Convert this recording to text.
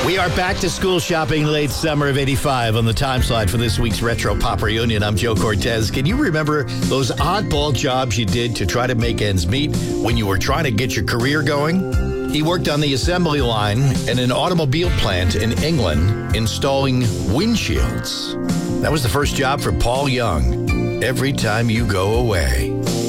We are back to school shopping late summer of 85 on the time slide for this week's Retro Pop Reunion. I'm Joe Cortez. Can you remember those oddball jobs you did to try to make ends meet when you were trying to get your career going? He worked on the assembly line in an automobile plant in England installing windshields. That was the first job for Paul Young. Every time you go away.